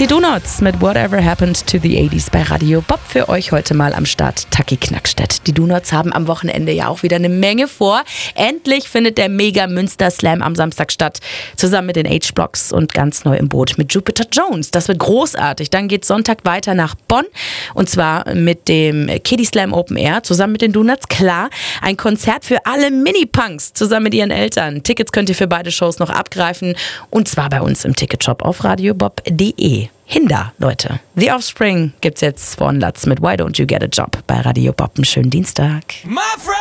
Die Donuts mit Whatever Happened to the 80s bei Radio Bob für euch heute mal am Start. Taki Knackstedt. Die Donuts haben am Wochenende ja auch wieder eine Menge vor. Endlich findet der Mega Münster Slam am Samstag statt. Zusammen mit den H-Blocks und ganz neu im Boot mit Jupiter Jones. Das wird großartig. Dann geht Sonntag weiter nach Bonn. Und zwar mit dem Kiddie Slam Open Air. Zusammen mit den Donuts, klar. Ein Konzert für alle Mini-Punks zusammen mit ihren Eltern. Tickets könnt ihr für beide Shows noch abgreifen. Und zwar bei uns im Ticketshop auf radiobob.de. Hinda, Leute. The Offspring gibt's jetzt von Latz mit Why Don't You Get a Job bei Radio Bob. Einen schönen Dienstag.